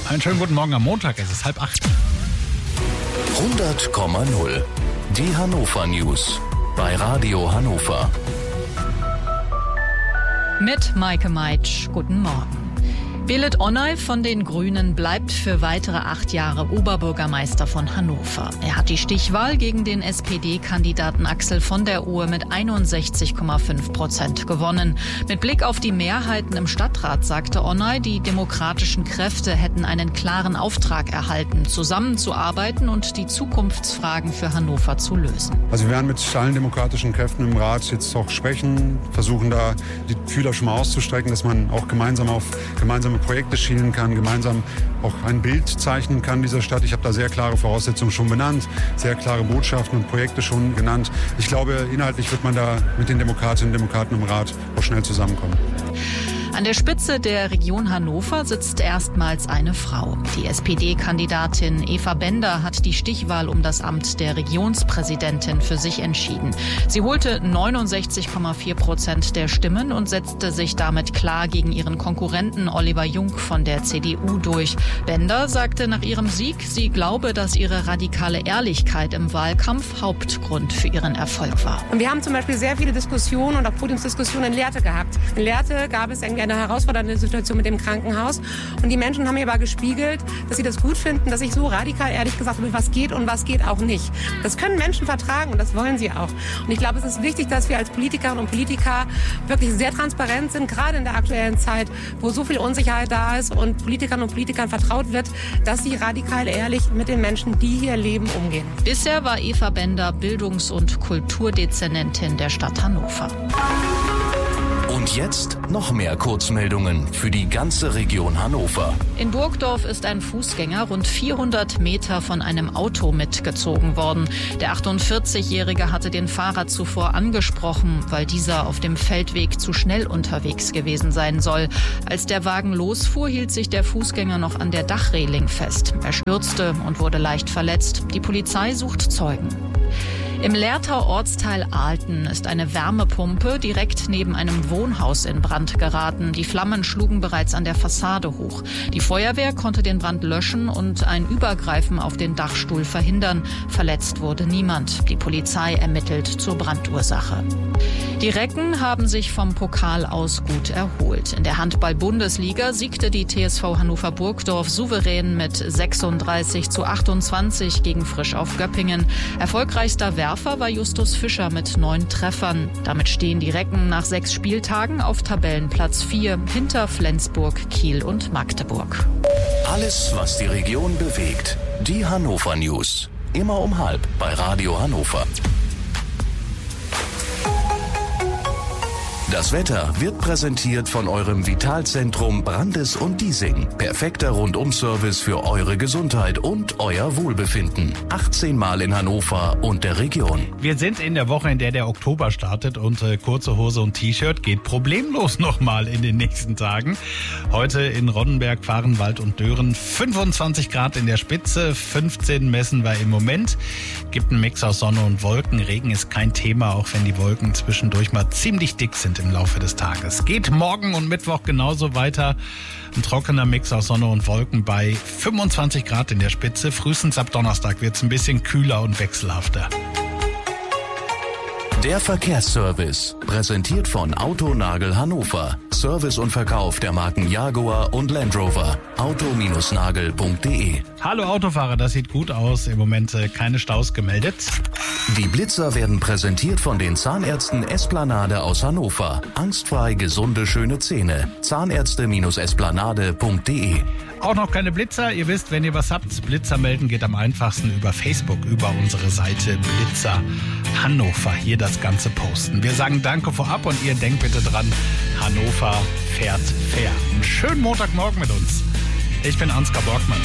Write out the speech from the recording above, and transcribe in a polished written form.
Einen schönen guten Morgen am Montag, es ist 7:30. 100,0. Die Hannover News bei Radio Hannover. Mit Maike Meitsch, guten Morgen. Belit Onay von den Grünen bleibt für weitere 8 Jahre Oberbürgermeister von Hannover. Er hat die Stichwahl gegen den SPD-Kandidaten Axel von der Ohe mit 61,5% gewonnen. Mit Blick auf die Mehrheiten im Stadtrat sagte Onay, die demokratischen Kräfte hätten einen klaren Auftrag erhalten, zusammenzuarbeiten und die Zukunftsfragen für Hannover zu lösen. Also wir werden mit allen demokratischen Kräften im Rat jetzt auch sprechen, versuchen da die Fühler schon mal auszustrecken, dass man auch gemeinsame Projekte schielen kann, gemeinsam auch ein Bild zeichnen kann dieser Stadt. Ich habe da sehr klare Voraussetzungen schon benannt, sehr klare Botschaften und Projekte schon genannt. Ich glaube, inhaltlich wird man da mit den Demokratinnen und Demokraten im Rat auch schnell zusammenkommen. An der Spitze der Region Hannover sitzt erstmals eine Frau. Die SPD-Kandidatin Eva Bender hat die Stichwahl um das Amt der Regionspräsidentin für sich entschieden. Sie holte 69,4% der Stimmen und setzte sich damit klar gegen ihren Konkurrenten Oliver Jung von der CDU durch. Bender sagte nach ihrem Sieg, sie glaube, dass ihre radikale Ehrlichkeit im Wahlkampf Hauptgrund für ihren Erfolg war. Und wir haben zum Beispiel sehr viele Diskussionen und auch Podiumsdiskussionen in Lehrte gehabt. In Lehrte gab es eine herausfordernde Situation mit dem Krankenhaus. Und die Menschen haben mir aber gespiegelt, dass sie das gut finden, dass ich so radikal ehrlich gesagt habe, was geht und was geht auch nicht. Das können Menschen vertragen und das wollen sie auch. Und ich glaube, es ist wichtig, dass wir als Politikerinnen und Politiker wirklich sehr transparent sind, gerade in der aktuellen Zeit, wo so viel Unsicherheit da ist und Politikerinnen und Politikern vertraut wird, dass sie radikal ehrlich mit den Menschen, die hier leben, umgehen. Bisher war Eva Bender Bildungs- und Kulturdezernentin der Stadt Hannover. Und jetzt noch mehr Kurzmeldungen für die ganze Region Hannover. In Burgdorf ist ein Fußgänger rund 400 Meter von einem Auto mitgezogen worden. Der 48-Jährige hatte den Fahrer zuvor angesprochen, weil dieser auf dem Feldweg zu schnell unterwegs gewesen sein soll. Als der Wagen losfuhr, hielt sich der Fußgänger noch an der Dachreling fest. Er stürzte und wurde leicht verletzt. Die Polizei sucht Zeugen. Im Lehrter Ortsteil Ahlten ist eine Wärmepumpe direkt neben einem Wohnhaus in Brand geraten. Die Flammen schlugen bereits an der Fassade hoch. Die Feuerwehr konnte den Brand löschen und ein Übergreifen auf den Dachstuhl verhindern. Verletzt wurde niemand. Die Polizei ermittelt zur Brandursache. Die Recken haben sich vom Pokal aus gut erholt. In der Handball-Bundesliga siegte die TSV Hannover Burgdorf souverän mit 36:28 gegen Frisch auf Göppingen. Erfolgreichster Werfer war Justus Fischer mit 9 Treffern. Damit stehen die Recken nach 6 Spieltagen auf Tabellenplatz 4 hinter Flensburg, Kiel und Magdeburg. Alles, was die Region bewegt. Die Hannover News. Immer um 12:30 bei Radio Hannover. Das Wetter wird präsentiert von eurem Vitalzentrum Brandes und Diesing. Perfekter Rundum-Service für eure Gesundheit und euer Wohlbefinden. 18 Mal in Hannover und der Region. Wir sind in der Woche, in der Oktober startet und kurze Hose und T-Shirt geht problemlos nochmal in den nächsten Tagen. Heute in Roddenberg, Vahrenwald und Dören 25 Grad in der Spitze, 15 messen wir im Moment. Gibt einen Mix aus Sonne und Wolken. Regen ist kein Thema, auch wenn die Wolken zwischendurch mal ziemlich dick sind im Laufe des Tages. Geht morgen und Mittwoch genauso weiter. Ein trockener Mix aus Sonne und Wolken bei 25 Grad in der Spitze. Frühestens ab Donnerstag wird es ein bisschen kühler und wechselhafter. Der Verkehrsservice, präsentiert von Autonagel Hannover. Service und Verkauf der Marken Jaguar und Land Rover. auto-nagel.de. Hallo Autofahrer, das sieht gut aus. Im Moment keine Staus gemeldet. Die Blitzer werden präsentiert von den Zahnärzten Esplanade aus Hannover. Angstfrei gesunde, schöne Zähne. Zahnärzte-esplanade.de. Auch noch keine Blitzer. Ihr wisst, wenn ihr was habt, Blitzer melden geht am einfachsten über Facebook, über unsere Seite Blitzer Hannover. Hier das Ganze posten. Wir sagen Danke vorab und ihr denkt bitte dran, Hannover fährt fair. Einen schönen Montagmorgen mit uns. Ich bin Ansgar Borgmann.